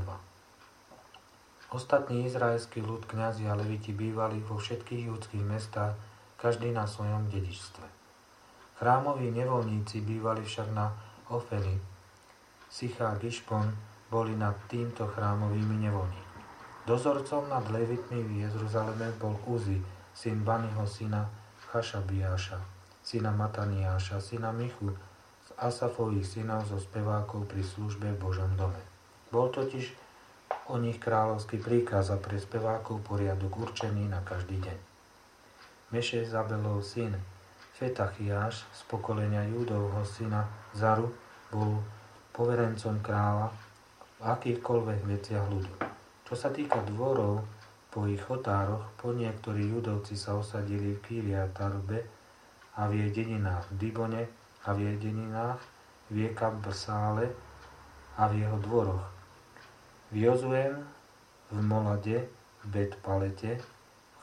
Ostatní izraelský ľud, kňazi a leviti bývali vo všetkých judských mestách, každý na svojom dedičstve. Chrámoví nevoľníci bývali však na Ofeli. Sicha a Gišpon boli nad týmto chrámovými nevoľníkmi. Dozorcom nad levitmi v Jeruzaleme bol Uzi, syn Baniho, syna Chašabiáša, syna Mataniáša, syna Michu, z Asafových synov zo spevákov pri službe v Božom dome. Bol totiž o nich kráľovský príkaz a pre spevákov poriadok určený na každý deň. Mešezabelov syn Fetachiáš z pokolenia Júdovho syna Zaru bol poverencom kráľa v akýchkoľvek veciach ľudu. Čo sa týka dvorov po ich otároch, po niektorí Judovci sa osadili v Kiriatarbe a v jej dedinách, v Dibone a v jej dedinách, v Jekabsále a v jeho dvoroch, v Jozuem, v Molade, v Bet-Palete, v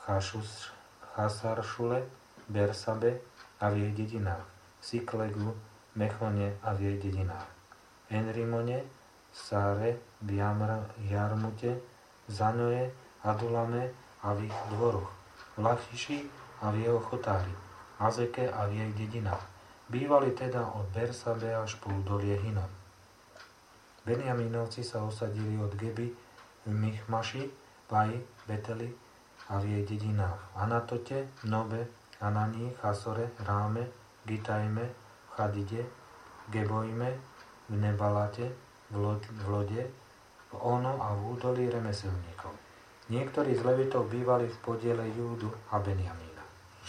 Chasaršule, Bersabe a v jej dedinách, v Siklegu, Mechone a v jej dedinách, Enrimone, Sáre, v Jarmute, Zanoje, Adulame a v ich dvoroch, v Lachiši a v jeho chotári, Azeke a v jej dedinách. Bývali teda od Bersabe až po údolie Hinom. Benjamínovci sa osadili od Geby v Michmaši, Pai, Beteli a v jej dedinách, Anatote, Nobe, Anani, Chasore, Ráme, Gitajme, v Chadide, Gebojme, v Nebalate, v Lode, v Ono a v údolí remeselníkov. Niektorí z levitov bývali v podiele Júdu a Benjamína.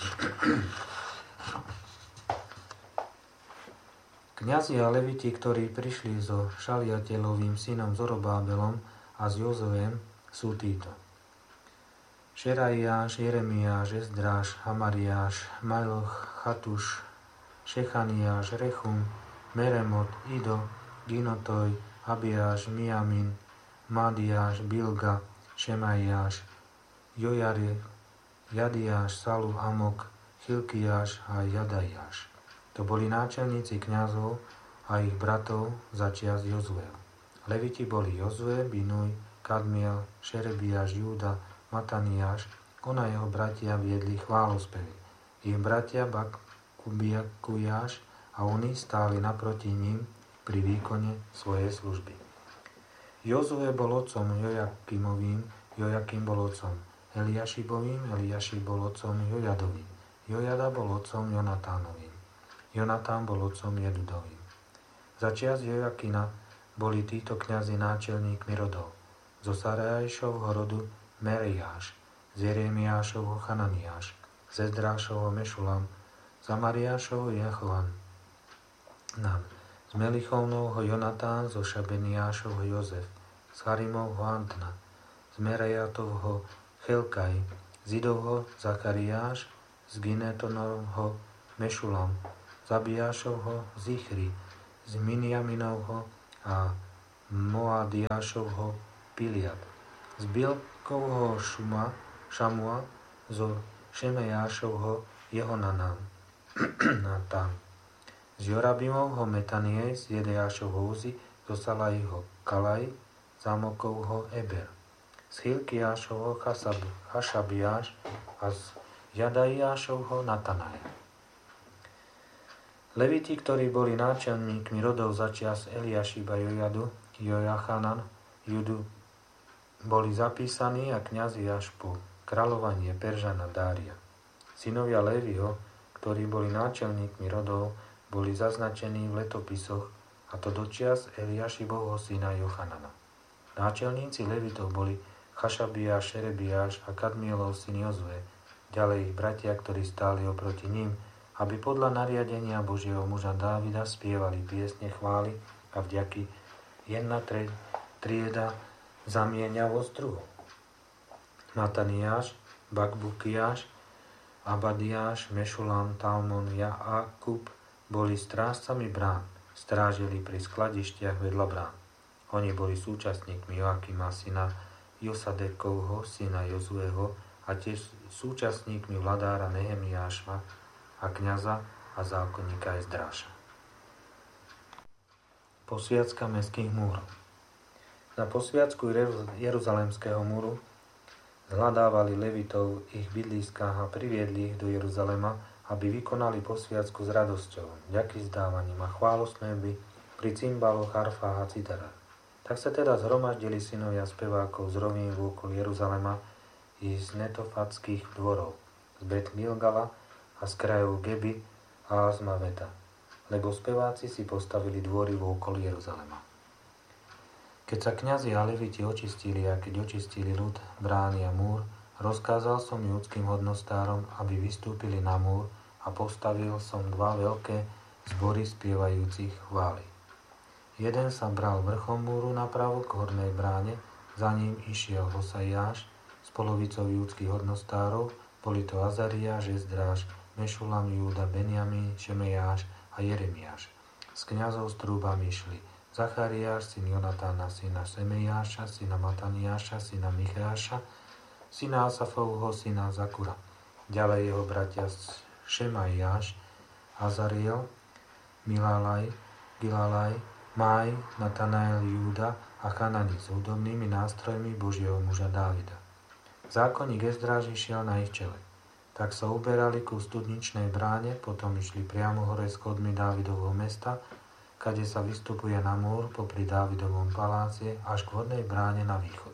Kňazi a leviti, ktorí prišli so Šaliatelovým synom Zorobábelom a s Jozuem, sú títo: Šeraiáš, Jeremiáš, Ezdráš, Hamariáš, Majloch, Chatuš, Šechaniáš, Rechum, Meremot, Ido, Ginotoj, Abiáš, Miamin, Madiáš, Bilga, Šemaiáš, Jojare, Jadiáš, Salu, Amok, Chilkiáš a Jadaiáš. To boli náčelníci kňazov a ich bratov za čias Jozueho. Leviti boli Jozue, Binuj, Kadmiel, Šerebiáš, Júda, Mataniáš, on a jeho bratia viedli chválospevy. Ich bratia Bakkubiakujáš a oni stáli naproti ním pri výkone svojej služby. Jozue bol otcom Jojakimovým, Jojakim bol otcom Eliašibovým, Eliašib bol otcom Jojadovým, Jojada bol otcom Jonatánovým, Jonatán bol otcom Jedudovým. Za čias Jojakina boli títo kňazi náčelníkmi rodov: zo Sarajšovho rodu Meriáš, z Jeremiášovho Chananiáš, z Ezdrášovho Mešulam, z Amariášovho Jehovan, z Melichovnovho Jonatán, zo Šabeniášovho Jozef, z Charimovho Antna, z Merajatovho Chelkaj, z Idovho Zachariáš, z Ginetonovho Mešulam, z Abiášovho Zichri, z Miniaminovho a Moadiášovho Piliad, z Bilkovho Šamua, zo Šemejášovho Jehonatán, z Jorabimovho Metanie, z Jedeášovho Uzi, zo Salajho Kalaj, Zámokovho Eber, z Hilkiášovho Chašabiáš a z Jadaiášovho Natanaja. Leviti, ktorí boli náčelníkmi rodov začias Eliašiba Jojadu, Jojachanan, Judu, boli zapísaní a kňazi až po kráľovanie Peržana Dária. Synovia Leviho, ktorí boli náčelníkmi rodov, boli zaznačení v letopisoch, a to dočias Eliašibovho syna Jochanana. Náčelníci Levitov boli Chašabiáš, Šerebiáš a Kadmielov syn Jozue, ďalej ich bratia, ktorí stáli oproti ním, aby podľa nariadenia Božieho muža Dávida spievali piesne chvály a vďaky. Jedna trieda zamieňavo s druhou. Mataniáš, Bakbukiáš, Abadiáš, Mešulam, Talmon, Jakub boli strážcami brán, strážili pri skladištiach vedľa brán. Oni boli súčasníkmi Joakima, syna Josadekovho, syna Jozueho, a tiež súčasníkmi vladára Nehemiáša a kňaza a zákonníka Ezdráša. Posviacka mestských múrov. Na posviacku Jeruzalemského múru zhľadávali Levitov ich bydliskách a priviedli ich do Jeruzalema, aby vykonali posviacku s radosťou, vďaky zdávaním a chválosmeby pri cymbaloch, harfách a citarách. Tak sa teda zhromaždili synovia spevákov z rovín vôkol Jeruzalema i z netofatských dvorov, z Bet Milgala a z krajov Geby a Azmaveta, lebo speváci si postavili dvory vôkol Jeruzalema. Keď sa kňazi a leviti očistili a keď očistili ľud, brány a múr, rozkázal som judským hodnostárom, aby vystúpili na múr a postavil som dva veľké zbory spievajúcich chvály. Jeden sa bral vrchom múru napravo k hornej bráne, za ním išiel Hosaiáš s polovicou judských hodnostárov, boli to Azariáš, Ezdráš, Mešulam, Júda, Benjamín, Šemejáš a Jeremiáš. Z kňazov s trúbami išli Zachariáš, syn Jonatána, syna Šemejáša, syna Mataniáša, syna Micheáša, syna Asafovho, syna Zakura. Ďalej jeho bratia Šemajáš, Azariel, Milalaj, Gilalaj, Maj, Natanael, Júda a Chanani s hudobnými nástrojmi Božieho muža Dávida. Zákonník Ezdráž išiel na ich čele. Tak sa uberali ku studničnej bráne, potom išli priamo hore schodmi Dávidovho mesta, kade sa vystupuje na múr popri Dávidovom palácie až k hornej bráne na východ.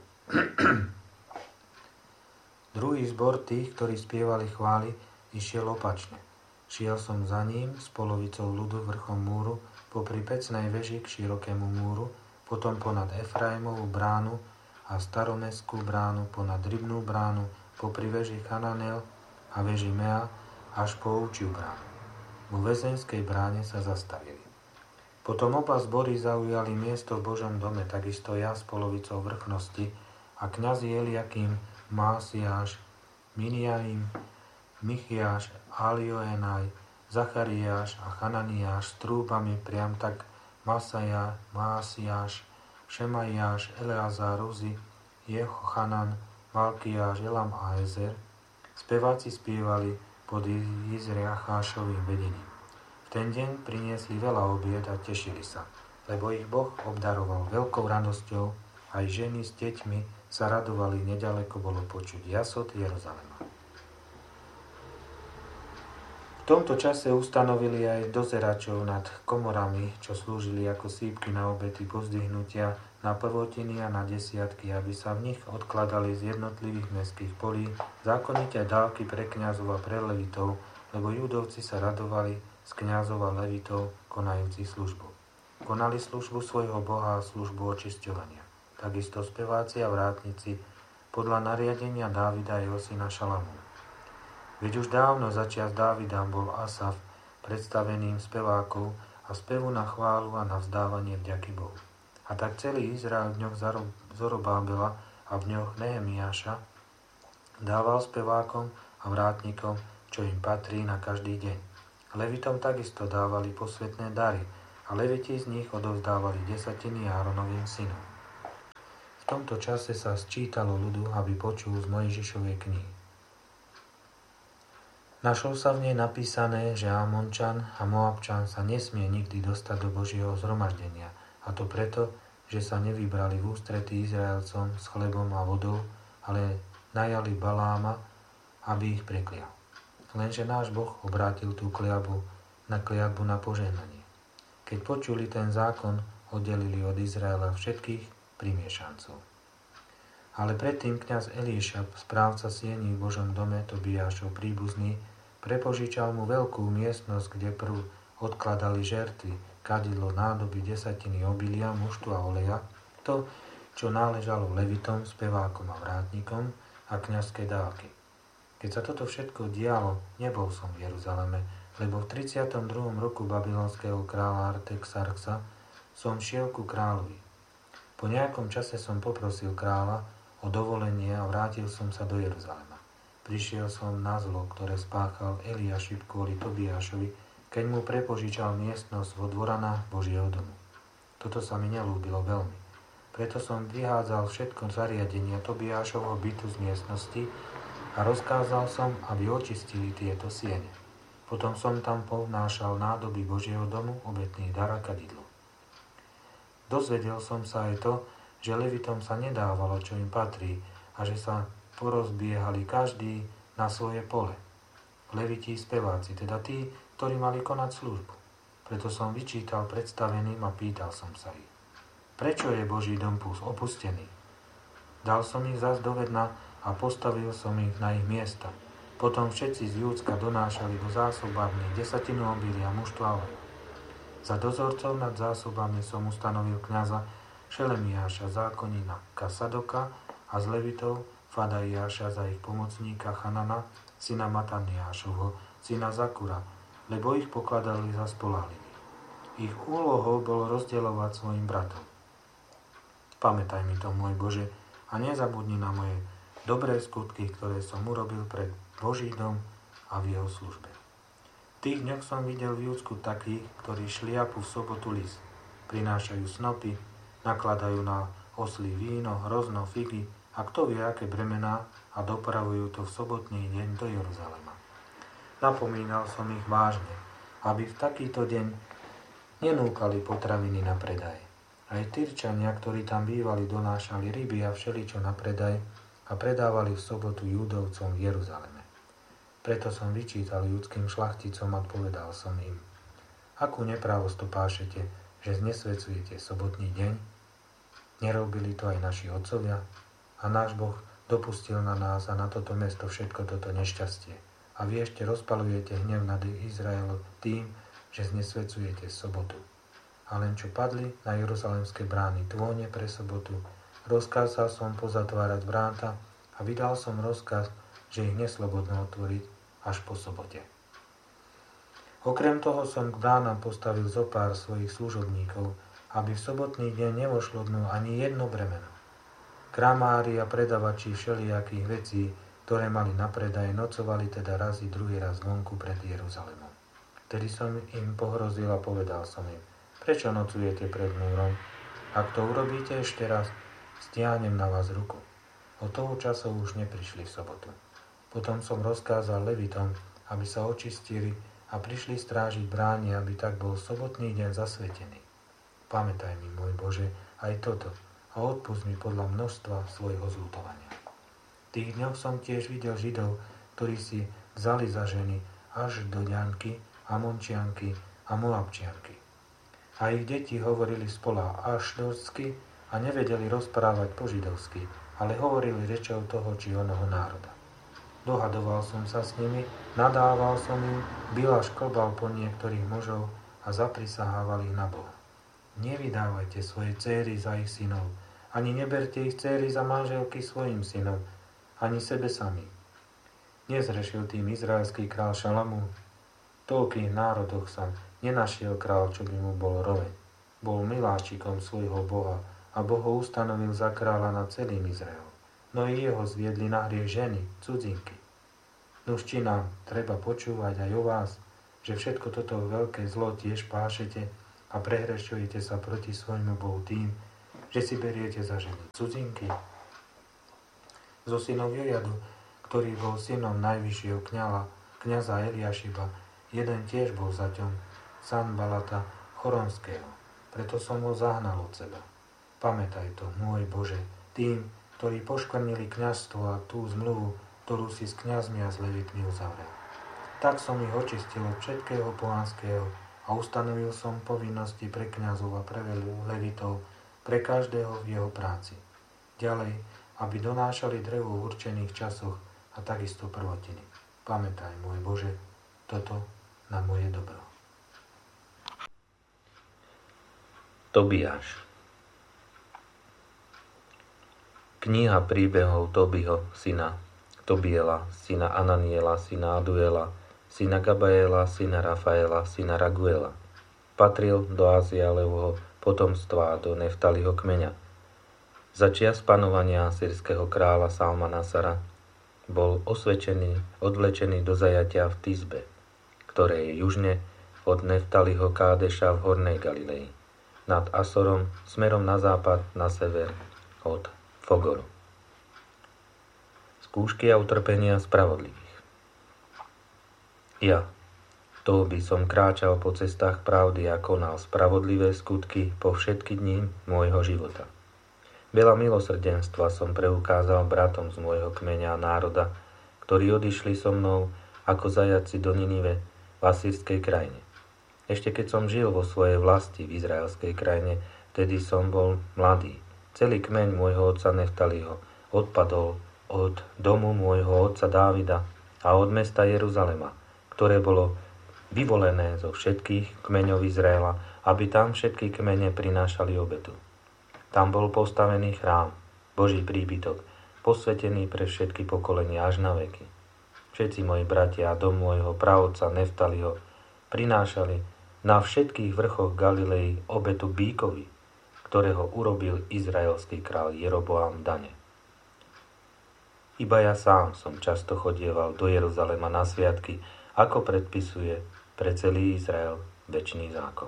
Druhý zbor tých, ktorí spievali chvály, išiel opačne. Šiel som za ním s polovicou ľudu vrchom múru, popri pecnej veži k širokému múru, potom ponad Efraimovú bránu a staromestskú bránu, ponad rybnú bránu, popri veži Chananel a veži Mea až po ovčiu bránu. Vo väzenskej bráne sa zastavili. Potom oba zbory zaujali miesto v Božom dome, takisto ja s polovicou vrchnosti a kňazi Eliakim, Másiáš, Miniaim, Michiáš, Alioenaj, Zachariáš a Chananiáš s trúbami priam tak Másiáš, Šemajáš, Eleazar, Uzi, Jehochanan, Malkiáš, Elam a Ezer. Speváci spievali pod Izriachášovým vedením. V ten deň priniesli veľa obied a tešili sa, lebo ich Boh obdaroval veľkou radosťou, aj ženy s deťmi sa radovali, neďaleko bolo počuť jasot Jeruzalema. V tomto čase ustanovili aj dozeračov nad komorami, čo slúžili ako sípky na obety pozdvihnutia, na prvotiny a na desiatky, aby sa v nich odkladali z jednotlivých mestských polí zákonite dávky pre kňazov a pre levitov, lebo judovci sa radovali z kňazov a levitov konajúcich službu. Konali službu svojho Boha a službu očisťovania. Takisto speváci a vrátnici podľa nariadenia Dávida a jeho syna Šalamúna. Veď už dávno začias Dávida bol Asaf predstaveným spevákov a spevu na chválu a na vzdávanie vďaky Bohu. A tak celý Izrael v dňoch Zorobábela a v dňoch Nehemiáša dával spevákom a vrátnikom, čo im patrí na každý deň. Levitom takisto dávali posvetné dary a leviti z nich odovzdávali desatiny Áronovým synom. V tomto čase sa sčítalo ľudu, aby počul z Mojžišovej knihy. Našlo sa v nej napísané, že Amončan a Moabčan sa nesmie nikdy dostať do Božieho zhromaždenia, a to preto, že sa nevybrali v ústretí Izraelcom s chlebom a vodou, ale najali Baláma, aby ich preklial. Lenže náš Boh obrátil tú kliatbu na požehnanie. Keď počuli ten zákon, oddelili od Izraela všetkých primiešancov. Ale predtým kňaz Eliáša, správca siení v Božom dome, Tobiášov príbuzný, prepožičal mu veľkú miestnosť, kde prv odkladali žertvy, kadidlo, nádoby, desatiny obilia, muštu a oleja, to, čo náležalo levitom, spevákom a vrátnikom a kňazské dávky. Keď sa toto všetko dialo, nebol som v Jeruzaleme, lebo v 32. roku babylonského kráľa Artaxerxa som šiel ku kráľovi. Po nejakom čase som poprosil kráľa o dovolenie a vrátil som sa do Jeruzalema. Prišiel som na zlo, ktoré spáchal Eliášib kvôli Tobiášovi, keď mu prepožičal miestnosť vo dvoranách Božieho domu. Toto sa mi nelúbilo veľmi. Preto som vyhádzal všetko zariadenia Tobiášovho bytu z miestnosti a rozkázal som, aby očistili tieto siene. Potom som tam povnášal nádoby Božieho domu, obetný dar a kadidlo. Dozvedel som sa aj to, že levitom sa nedávalo, čo im patrí, a že sa porozbiehali každý na svoje pole. Leviti speváci, teda tí, ktorí mali konať službu. Preto som vyčítal predstaveným a pýtal som sa ich. Prečo je Boží dom opustený? Dal som ich zas do vedna a postavil som ich na ich miesta. Potom všetci z Júdska donášali do zásobárny desatinu obilia, muštu a oleja. Za dozorcov nad zásobami som ustanovil kňaza Šelemiáša, zákonníka Sadoka a z levitov Fadaiáša za ich pomocníka Chanana, syna Mataniášovho, syna Zakura, lebo ich pokladali za spoľahlivých. Ich úlohou bolo rozdeľovať svojim bratom. Pamätaj mi to, môj Bože, a nezabudni na moje dobré skutky, ktoré som urobil pre Boží dom a v jeho službe. V tých dňoch som videl v Júdsku takých, ktorí šliapu v sobotu lis, prinášajú snopy, nakladajú na osly víno, hrozno, figy, a kto vie, aké bremená, a dopravujú to v sobotný deň do Jeruzalema. Napomínal som ich vážne, aby v takýto deň nenúkali potraviny na predaj. Aj Tyrčania, ktorí tam bývali, donášali ryby a všeličo na predaj a predávali v sobotu Júdovcom v Jeruzaleme. Preto som vyčítal judským šlachticom a povedal som im: akú neprávosť to pášete, že znesvecujete sobotný deň? Nerobili to aj naši otcovia? A náš Boh dopustil na nás a na toto mesto všetko toto nešťastie. A vy ešte rozpalujete hnev nad Izraelom tým, že znesvecujete sobotu. A len čo padli na jeruzalemské brány tvone pre sobotu, rozkázal som pozatvárať vráta a vydal som rozkaz, že ich neslobodno otvoriť až po sobote. Okrem toho som k bránam postavil zo pár svojich služobníkov, aby v sobotný deň nevošlo dnu ani jedno bremeno. Kramári a predavači všelijakých vecí, ktoré mali na predaj, nocovali teda raz i druhý raz vonku pred Jeruzalemom. Vtedy som im pohrozil a povedal som im: prečo nocujete pred múrom? Ak to urobíte ešte raz, stiahnem na vás ruku. Od toho času už neprišli v sobotu. Potom som rozkázal levitom, aby sa očistili a prišli strážiť brány, aby tak bol sobotný deň zasvetený. Pamätaj mi, môj Bože, aj toto a odpusť mi podľa množstva svojho zľutovania. V tých dňoch som tiež videl Židov, ktorí si vzali za ženy až do Ďanky, Amončianky a Moabčianky. A ich deti hovorili spola ašdorsky a nevedeli rozprávať po židovsky, ale hovorili rečou toho či onoho národa. Dohadoval som sa s nimi, nadával som im, bil a šklbal po niektorých mužov a zaprisahával ich na Boha. Nevydávajte svoje céry za ich synov, ani neberte ich céry za manželky svojim synom, ani sebe sami. Nezrešil tým izraelský král Šalamún. V toľkých národoch sa nenašiel král, čo by mu bol roveň. Bol miláčikom svojho Boha a Boh ho ustanovil za kráľa nad celým Izraelom. No i jeho zviedli na hriech ženy, cudzinky. Nuž či nám treba počúvať aj o vás, že všetko toto veľké zlo tiež pášete a prehrešujete sa proti svojmu Bohu tým, že si beriete za ženy cudzinky? Zo synov Jojadu, ktorý bol synom najvyššieho kňaza Eliašiba, jeden tiež bol zaťom Sanbalata Choronského, preto som ho zahnal od seba. Pamätaj to, môj Bože, tým, ktorí poškvrnili kňazstvo a tú zmluvu, ktorú si s kňazmi a s levitmi uzavrel. Tak som ich očistil od všetkého pohanského a ustanovil som povinnosti pre kňazov a pre levitov, pre každého v jeho práci. Ďalej, aby donášali drevo v určených časoch a takisto prvotiny. Pamätaj, môj Bože, toto na moje dobro. Tobiáš. Kniha príbehov Tobiho, syna Tobiela, syna Ananiela, syna Aduela, syna Gabaela, syna Rafaela, syna Raguela. Patril do Azialovho potomstva a do Neftaliho kmeňa. Za čias panovania asýrskeho kráľa Salmanasara bol odvlečený do zajatia v Tizbe, ktoré je južne od Neftaliho Kádeša v Hornej Galilei, nad Asorom smerom na západ, na sever od Fogoru. Skúšky a utrpenia spravodlivých. Ja, to by som kráčal po cestách pravdy a konal spravodlivé skutky po všetky dni môjho života. Veľa milosrdenstva som preukázal bratom z môjho kmeňa a národa, ktorí odišli so mnou ako zajaci do Ninive v asýrskej krajine. Ešte keď som žil vo svojej vlasti v izraelskej krajine, vtedy som bol mladý. Celý kmeň môjho otca Neftaliho odpadol od domu môjho otca Dávida a od mesta Jeruzalema, ktoré bolo vyvolené zo všetkých kmeňov Izraela, aby tam všetky kmene prinášali obetu. Tam bol postavený chrám, Boží príbytok, posvetený pre všetky pokolenia až na veky. Všetci moji bratia a dom môjho praotca Neftaliho prinášali na všetkých vrchoch Galilei obetu bíkovi, ktorého urobil izraelský kráľ Jeroboám v Dane. Iba ja sám som často chodieval do Jeruzalema na sviatky, ako predpisuje pre celý Izrael večný zákon.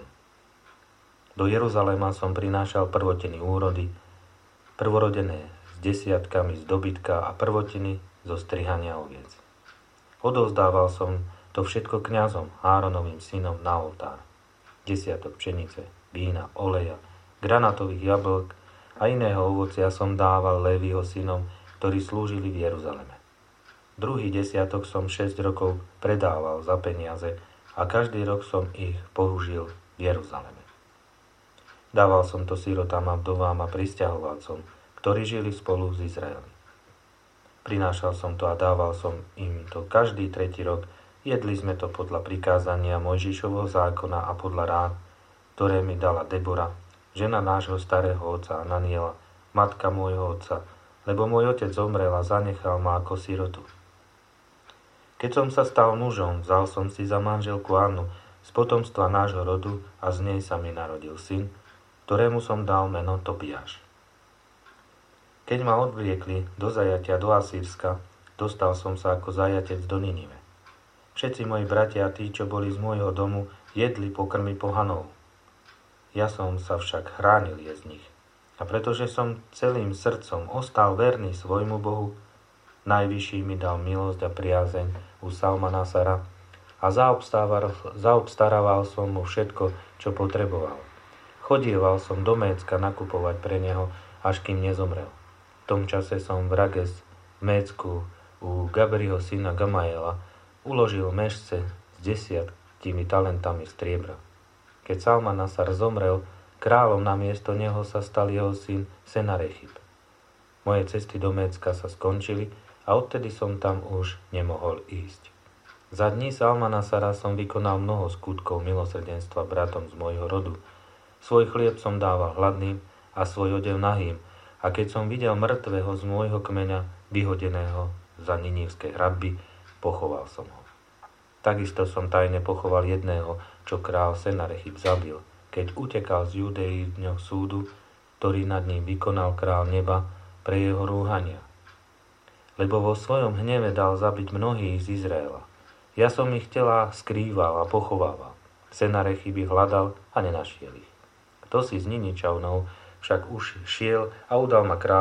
Do Jeruzalema som prinášal prvotiny úrody, prvorodené s desiatkami z dobytka a prvotiny zo strihania oviec. Odovzdával som to všetko kňazom, Áronovým synom na oltár. Desiatok pšenice, vína, oleja, granatových jablk a iného ovocia som dával Léviho synom, ktorí slúžili v Jeruzaleme. Druhý desiatok som 6 rokov predával za peniaze a každý rok som ich použil v Jeruzaleme. Dával som to sirotám a vdovám a prisťahovalcom, ktorí žili spolu s Izraelom. Prinášal som to a dával som im to každý tretí rok. Jedli sme to podľa prikázania Mojžišovho zákona a podľa rád, ktoré mi dala Debora, žena nášho starého otca Ananiela, matka môjho otca, lebo môj otec zomrel a zanechal ma ako sirotu. Keď som sa stal mužom, vzal som si za manželku Annu z potomstva nášho rodu a z nej sa mi narodil syn, ktorému som dal meno Tobiáš. Keď ma odvliekli do zajatia do Asýrska, dostal som sa ako zajatec do Ninive. Všetci moji bratia a tí, čo boli z môjho domu, jedli pokrmy pohanov. Ja som sa však chránil jesť z nich. A pretože som celým srdcom ostal verný svojmu Bohu, Najvyšší mi dal milosť a priazeň u Salmanasara a zaobstarával som mu všetko, čo potreboval. Chodieval som do Mécka nakupovať pre neho, až kým nezomrel. V tom čase som v Rages v Mécku u Gabriho syna Gamaela uložil mešce s 10 talentami striebra. Keď Salmanasar zomrel, kráľom namiesto neho sa stal jeho syn Senarechib. Moje cesty do Mécka sa skončili a odtedy som tam už nemohol ísť. Za dní Salmanasara som vykonal mnoho skutkov milosrdenstva bratom z môjho rodu. Svoj chlieb som dával hladným a svoj odev nahým, a keď som videl mŕtvého z môjho kmeňa, vyhodeného za ninivské hradby, pochoval som ho. Takisto som tajne pochoval jedného, čo král Senarechib zabil, keď utekal z Judei v dňoch súdu, ktorý nad ním vykonal král neba pre jeho rúhania. Lebo vo svojom hneve dal zabiť mnohých z Izraela. Ja som ich tela skrýval a pochovával. Senarechyb ich hľadal a nenašiel ich. Kto si z Niničanov však už šiel a udal ma kráľ